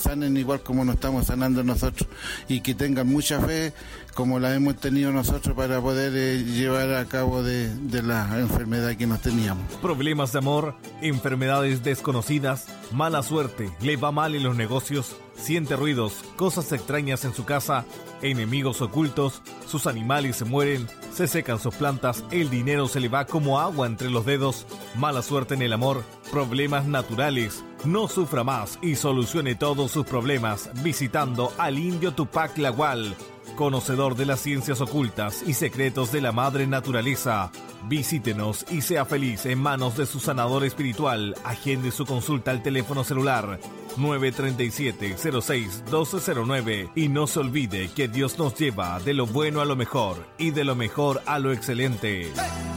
sanen igual como nos estamos sanando nosotros y que tengan mucha fe como la hemos tenido nosotros para poder llevar a cabo de la enfermedad que nos teníamos. Problemas de amor, enfermedades desconocidas, mala suerte, le va mal en los negocios, siente ruidos, cosas extrañas en su casa, enemigos ocultos, sus animales se mueren, se secan sus plantas, el dinero se le va como agua entre los dedos, mala suerte en el amor, problemas naturales. No sufra más y solucione todos sus problemas visitando al indio Tupac Lawal, conocedor de las ciencias ocultas y secretos de la madre naturaleza. Visítenos y sea feliz en manos de su sanador espiritual. Agende su consulta al teléfono celular 937-06-1209 y no se olvide que Dios nos lleva de lo bueno a lo mejor y de lo mejor a lo excelente.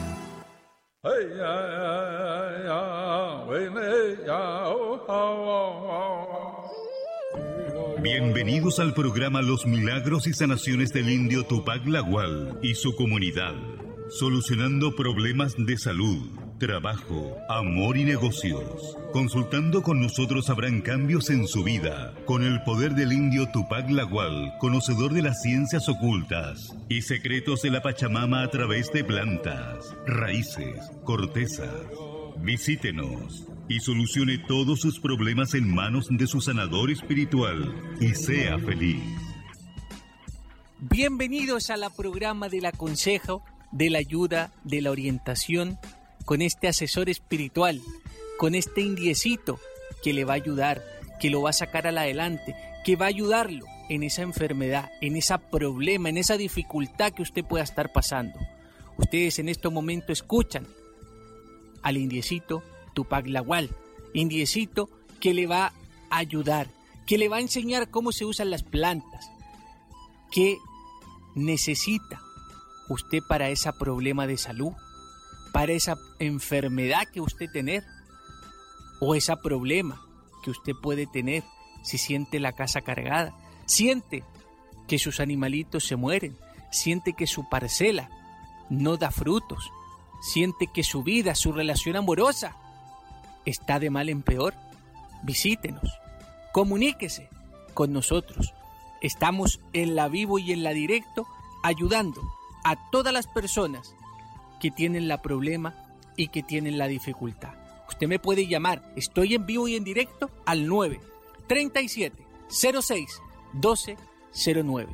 Bienvenidos al programa Los Milagros y Sanaciones del Indio Tupac Lawal y su comunidad, solucionando problemas de salud, trabajo, amor y negocios. Consultando con nosotros habrán cambios en su vida, con el poder del Indio Tupac Lawal, conocedor de las ciencias ocultas y secretos de la Pachamama a través de plantas, raíces, cortezas. Visítenos y solucione todos sus problemas en manos de su sanador espiritual y sea feliz. Bienvenidos a la programa del aconsejo, de la ayuda, de la orientación, con este asesor espiritual, con este indiecito que le va a ayudar, que lo va a sacar adelante, que va a ayudarlo en esa enfermedad, en ese problema, en esa dificultad que usted pueda estar pasando. Ustedes en este momento escuchan al indiecito Tupac Lawal, indiecito que le va a ayudar, que le va a enseñar cómo se usan las plantas, que necesita usted para ese problema de salud, para esa enfermedad que usted tener, o ese problema que usted puede tener si siente la casa cargada, siente que sus animalitos se mueren, siente que su parcela no da frutos, siente que su vida, su relación amorosa está de mal en peor. Visítenos, comuníquese con nosotros. Estamos en la vivo y en la directo ayudando a todas las personas que tienen la problema y que tienen la dificultad. Usted me puede llamar, estoy en vivo y en directo al 937-06-1209.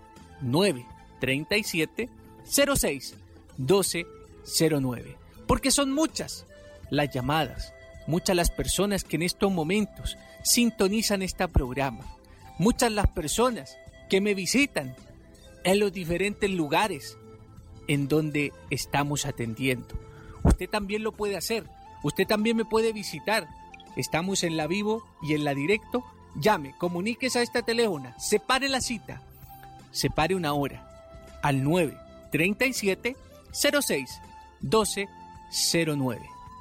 937-06-1209. Porque son muchas las llamadas, muchas las personas que en estos momentos sintonizan este programa, muchas las personas que me visitan en los diferentes lugares en donde estamos atendiendo. Usted también lo puede hacer, usted también me puede visitar. Estamos en la vivo y en la directo. Llame, comuníquese a este teléfono, separe la cita, separe una hora al 937-06-1209.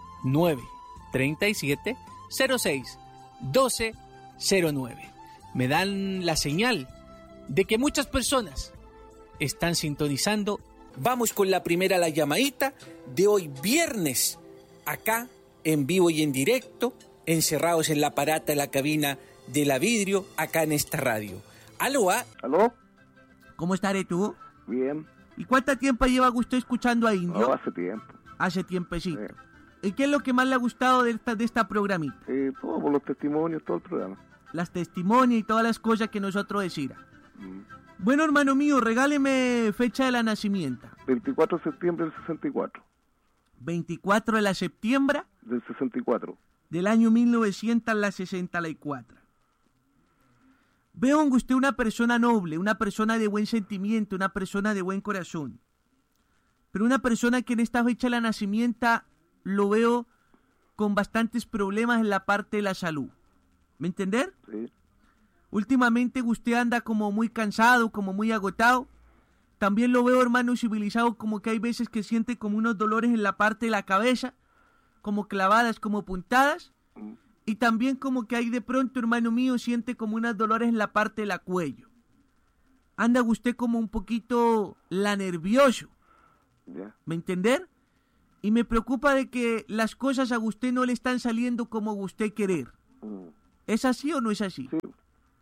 937-06-1209. Me dan la señal de que muchas personas están sintonizando. Vamos con la primera, la llamadita de hoy viernes, acá en vivo y en directo, encerrados en la parata de la cabina de la vidrio, acá en esta radio. ¿Aló? ¿Aló? ¿Cómo estaré tú? Bien. ¿Y cuánto tiempo lleva usted escuchando a Indio? No, hace tiempo. Hace tiempecito. ¿Y qué es lo que más le ha gustado de esta programita? Todo, por los testimonios, todo el programa. Las testimonios y todas las cosas que nosotros decimos. Bueno, hermano mío, regáleme fecha de la nacimiento. 24 de septiembre del 64. 24 de la septiembre del 64. Del año 1964. Veo en usted una persona noble, una persona de buen sentimiento, una persona de buen corazón. Pero una persona que en esta fecha de la nacimiento lo veo con bastantes problemas en la parte de la salud. ¿Me entender? Sí. Últimamente usted anda como muy cansado, como muy agotado. También lo veo, hermano civilizado, como que hay veces que siente como unos dolores en la parte de la cabeza, como clavadas, como puntadas. Y también como que hay de pronto, hermano mío, siente como unos dolores en la parte de la cuello. Anda usted como un poquito nervioso. Yeah. ¿Me entender? Y me preocupa de que las cosas a usted no le están saliendo como usted querer. ¿Es así o no es así? Sí.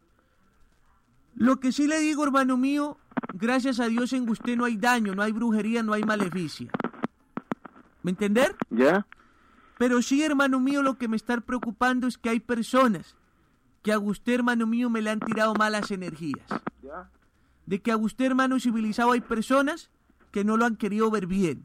Lo que sí le digo, hermano mío, gracias a Dios en usted no hay daño, no hay brujería, no hay maleficia. ¿Me entender? ¿Ya? Pero sí, hermano mío, lo que me está preocupando es que hay personas que a usted, hermano mío, me le han tirado malas energías. ¿Ya? De que a usted, hermano civilizado, hay personas que no lo han querido ver bien.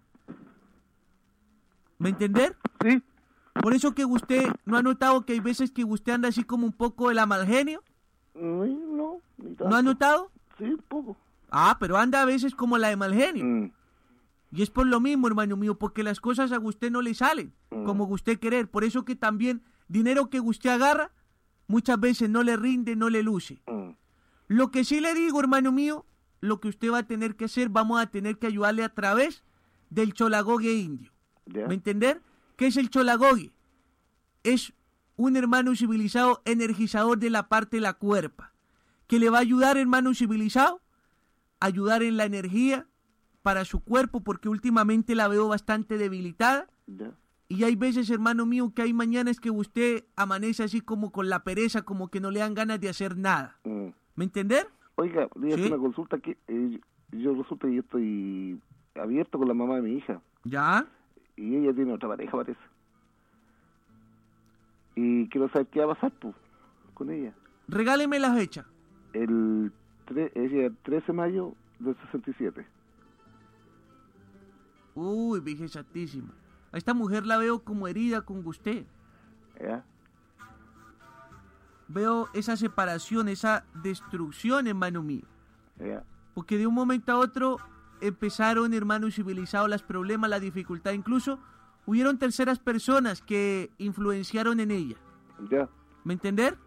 ¿Me entender? Sí. Por eso que usted no ha notado que hay veces que usted anda así como un poco de la mal genio. No, ni tanto. ¿No ha notado? Sí, un poco. Ah, pero anda a veces como la de mal genio. Y es por lo mismo, hermano mío, porque las cosas a usted no le salen como usted querer. Por eso que también dinero que usted agarra, muchas veces no le rinde, no le luce. Lo que sí le digo, hermano mío, lo que usted va a tener que hacer, vamos a tener que ayudarle a través del cholagogue indio. ¿Ya? ¿Me entender? ¿Qué es el cholagogue? Es un hermano civilizado energizador de la parte de la cuerpa, que le va a ayudar, hermano civilizado, a ayudar en la energía para su cuerpo, porque últimamente la veo bastante debilitada. ¿Ya? Y hay veces, hermano mío, que hay mañanas que usted amanece así como con la pereza, como que no le dan ganas de hacer nada. ¿Me entender? Oiga, le voy a hacer ¿Sí? una consulta que yo resulta que yo estoy abierto con la mamá de mi hija. ¿Ya? Y ella tiene otra pareja, parece. Y quiero saber qué va a pasar, pues, con ella. Regáleme la fecha. El 13 de mayo del 67. Uy, Virgen Santísima. A esta mujer la veo como herida con usted. ¿Ya? Veo esa separación, esa destrucción, hermano mío. ¿Ya? Porque de un momento a otro empezaron, hermano civilizado, los problemas, la dificultad. Incluso hubieron terceras personas que influenciaron en ella. ¿Ya? ¿Me entender?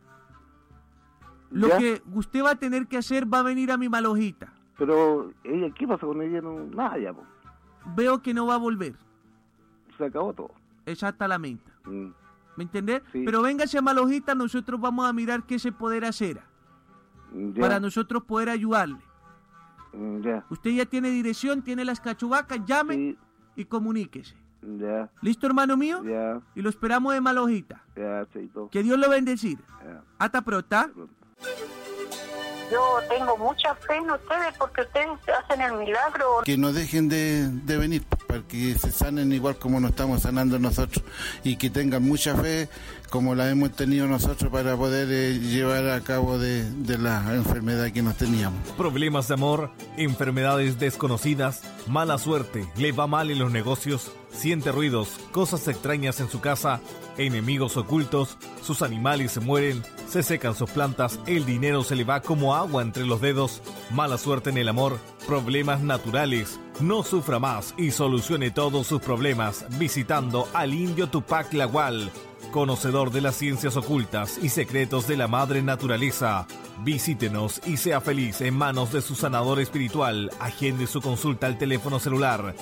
Lo ¿Ya? que usted va a tener que hacer, va a venir a mi malojita. Pero ella, ¿qué pasa con ella? No, nada ya, pues. Veo que no va a volver. Se acabó todo. Exactamente. ¿Me entender? Sí. Pero véngase a malojita, nosotros vamos a mirar qué se poder hacer Ya. para nosotros poder ayudarle. Ya. Usted ya tiene dirección, tiene las cachubacas, llame Sí. y comuníquese. Ya. ¿Listo, hermano mío? Ya. Y lo esperamos de malojita. Ya, chaito. Que Dios lo bendecir. Ya. Hasta pronto. Yo tengo mucha fe en ustedes porque ustedes hacen el milagro. Que no dejen de venir, para que se sanen igual como nos estamos sanando nosotros, y que tengan mucha fe como la hemos tenido nosotros para poder llevar a cabo de la enfermedad que nos teníamos. Problemas de amor, enfermedades desconocidas, mala suerte, le va mal en los negocios, siente ruidos, cosas extrañas en su casa, enemigos ocultos, sus animales se mueren, se secan sus plantas, el dinero se le va como agua entre los dedos, mala suerte en el amor, problemas naturales. No sufra más y solucione todos sus problemas visitando al indio Tupac Lagual, conocedor de las ciencias ocultas y secretos de la madre naturaleza. Visítenos y sea feliz en manos de su sanador espiritual. Agende su consulta al teléfono celular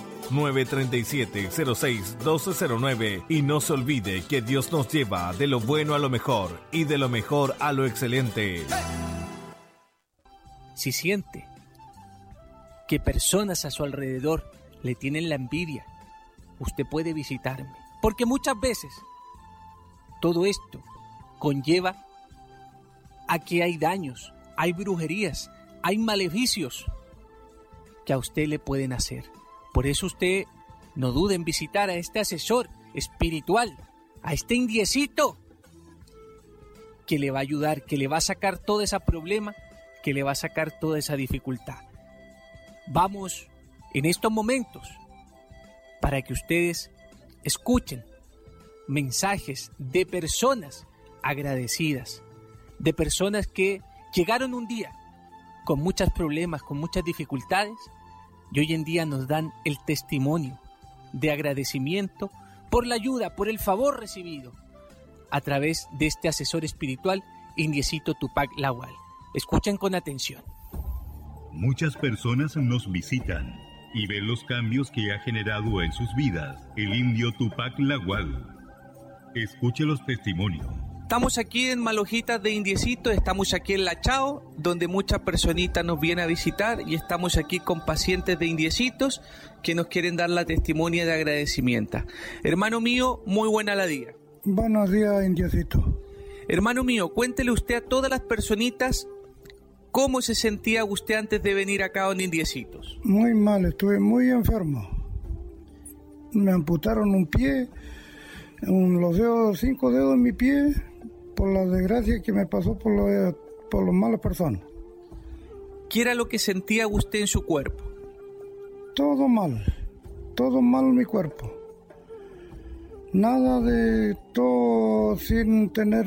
937-06-1209 y no se olvide que Dios nos lleva de lo bueno a lo mejor y de lo mejor a lo excelente. Si siente que personas a su alrededor le tienen la envidia, usted puede visitarme, porque muchas veces todo esto conlleva a que hay daños, hay brujerías, hay maleficios que a usted le pueden hacer. Por eso usted no dude en visitar a este asesor espiritual, a este indiecito que le va a ayudar, que le va a sacar todo ese problema, que le va a sacar toda esa dificultad. Vamos en estos momentos para que ustedes escuchen mensajes de personas agradecidas, de personas que llegaron un día con muchos problemas, con muchas dificultades, y hoy en día nos dan el testimonio de agradecimiento por la ayuda, por el favor recibido a través de este asesor espiritual, Indiecito Tupac Lagual. Escuchen con atención. Muchas personas nos visitan y ven los cambios que ha generado en sus vidas el indio Tupac Lagual. Escuche los testimonios. Estamos aquí en Malojitas de Indiecito, estamos aquí en La Chao, donde muchas personitas nos vienen a visitar y estamos aquí con pacientes de Indiecitos que nos quieren dar la testimonia de agradecimiento. Hermano mío, muy buena la día. Buenos días, Indiecito. Hermano mío, cuéntele usted a todas las personitas ¿Cómo se sentía usted antes de venir acá, don Indiecitos? Muy mal, estuve muy enfermo. Me amputaron un pie, los dedos, 5 dedos en mi pie, por la desgracia que me pasó por las malas personas. ¿Qué era lo que sentía usted en su cuerpo? Todo mal en mi cuerpo. Nada de todo sin tener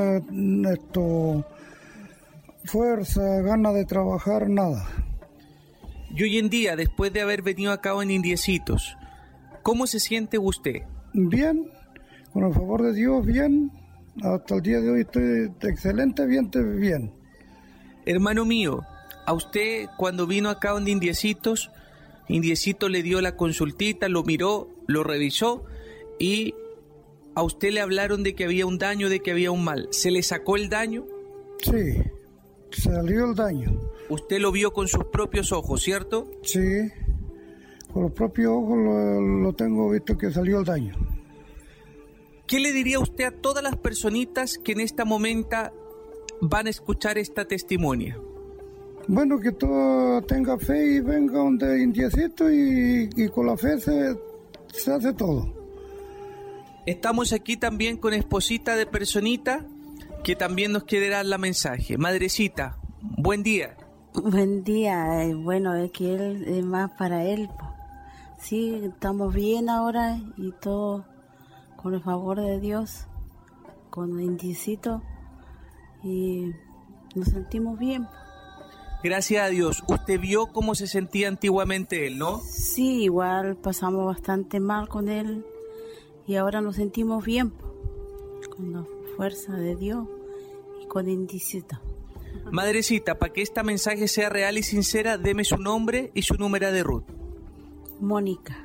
fuerza, ganas de trabajar, nada. Y hoy en día, después de haber venido acá en Indiecitos, ¿cómo se siente usted? Bien, con el favor de Dios, bien. Hasta el día de hoy estoy excelente, bien. Hermano mío, a usted cuando vino acá en Indiecitos, Indiecito le dio la consultita, lo miró, lo revisó y a usted le hablaron de que había un daño, de que había un mal. ¿Se le sacó el daño? Sí, salió el daño. Usted lo vio con sus propios ojos, ¿cierto? Sí, con los propios ojos lo tengo visto que salió el daño. ¿Qué le diría usted a todas las personitas que en este momento van a escuchar esta testimonia? Bueno, que todo tenga fe y venga donde Indiecito y con la fe se hace todo. Estamos aquí también con esposita de personita que también nos quiere dar la mensaje. Madrecita, buen día. Buen día, bueno, es que él es más para él. Sí, estamos bien ahora y todo con el favor de Dios, con Indiecito y nos sentimos bien. Gracias a Dios. ¿Usted vio cómo se sentía antiguamente él, no? Sí, igual pasamos bastante mal con él y ahora nos sentimos bien con la fuerza de Dios y con Indiecito. Madrecita, para que este mensaje sea real y sincera, deme su nombre y su número de RUT. Mónica,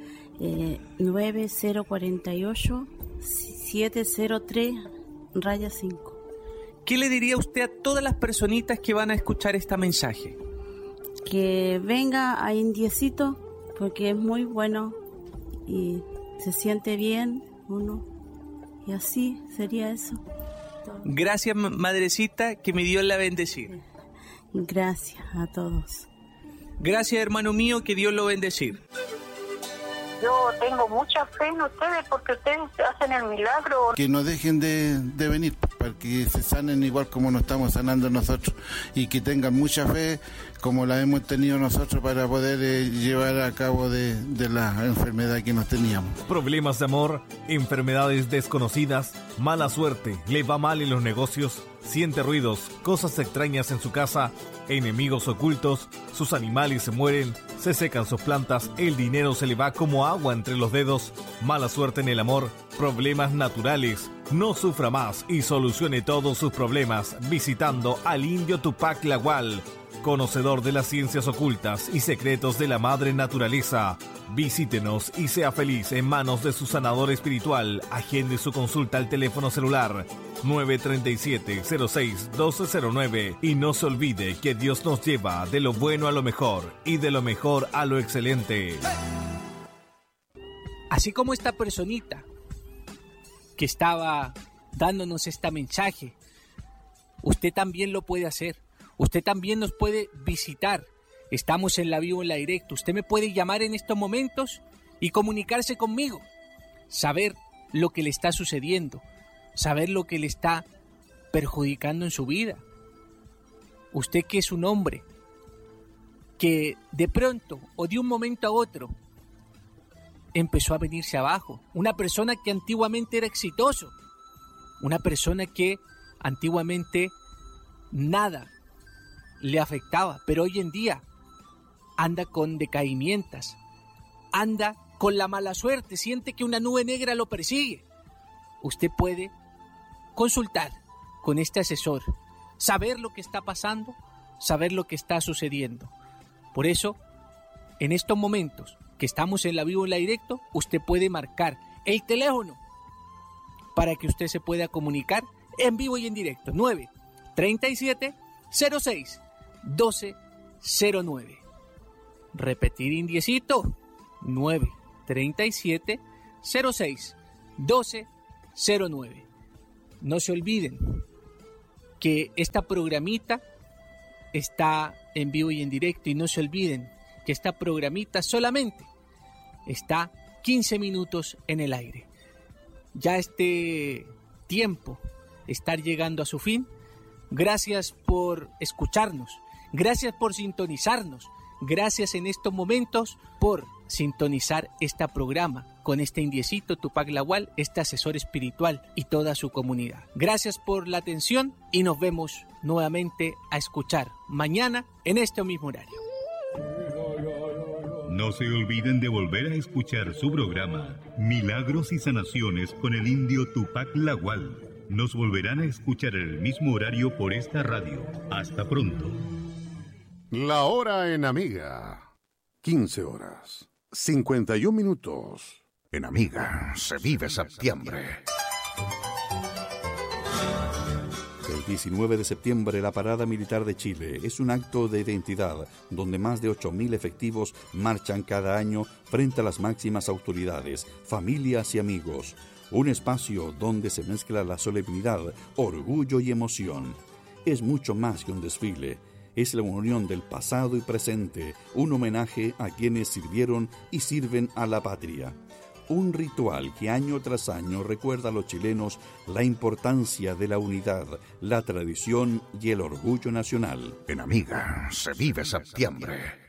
9048 703-5. ¿Qué le diría usted a todas las personitas que van a escuchar este mensaje? Que venga a Indiecito porque es muy bueno y se siente bien uno y así sería eso. Gracias, madrecita, que me dio la bendecir. Gracias a todos. Gracias, hermano mío, que Dios lo bendecir. Yo tengo mucha fe en ustedes porque ustedes hacen el milagro. Que no dejen de venir para que se sanen igual como nos estamos sanando nosotros y que tengan mucha fe como la hemos tenido nosotros para poder llevar a cabo de la enfermedad que nos teníamos. Problemas de amor, enfermedades desconocidas, mala suerte, le va mal en los negocios, siente ruidos, cosas extrañas en su casa, enemigos ocultos, sus animales se mueren, se secan sus plantas, el dinero se le va como agua entre los dedos, mala suerte en el amor, problemas naturales. No sufra más y solucione todos sus problemas visitando al indio Tupac Lagual, conocedor de las ciencias ocultas y secretos de la madre naturaleza. Visítenos y sea feliz en manos de su sanador espiritual. Agende su consulta al teléfono celular 937-06-1209 y no se olvide que Dios nos lleva de lo bueno a lo mejor y de lo mejor a lo excelente. Así como esta personita que estaba dándonos este mensaje, usted también lo puede hacer. Usted también nos puede visitar. Estamos en la vivo, en la directo. Usted me puede llamar en estos momentos y comunicarse conmigo. Saber lo que le está sucediendo. Saber lo que le está perjudicando en su vida. Usted que es un hombre que de pronto o de un momento a otro empezó a venirse abajo. Una persona que antiguamente era exitoso. Una persona que antiguamente nada le afectaba, pero hoy en día anda con decaimientos, anda con la mala suerte, siente que una nube negra lo persigue. Usted puede consultar con este asesor, saber lo que está pasando, saber lo que está sucediendo. Por eso, en estos momentos que estamos en la vivo, en la directo, usted puede marcar el teléfono para que usted se pueda comunicar en vivo y en directo. 937-06-1209. Repetir, indiecito. 937-06-1209. No se olviden que esta programita está en vivo y en directo, y no se olviden que esta programita solamente está 15 minutos en el aire. Ya este tiempo está llegando a su fin. Gracias por escucharnos, gracias por sintonizarnos, gracias en estos momentos por sintonizar este programa con este indiecito Tupac Lawal, este asesor espiritual y toda su comunidad. Gracias por la atención y nos vemos nuevamente a escuchar mañana en este mismo horario. No se olviden de volver a escuchar su programa Milagros y Sanaciones con el indio Tupac Lawal. Nos volverán a escuchar en el mismo horario por esta radio. Hasta pronto. La hora en Amiga. 15 horas, 51 minutos. En Amiga se vive septiembre. El 19 de septiembre, la Parada Militar de Chile es un acto de identidad donde más de 8.000 efectivos marchan cada año frente a las máximas autoridades, familias y amigos. Un espacio donde se mezcla la solemnidad, orgullo y emoción. Es mucho más que un desfile. Es la unión del pasado y presente, un homenaje a quienes sirvieron y sirven a la patria. Un ritual que año tras año recuerda a los chilenos la importancia de la unidad, la tradición y el orgullo nacional. En Amiga se vive septiembre.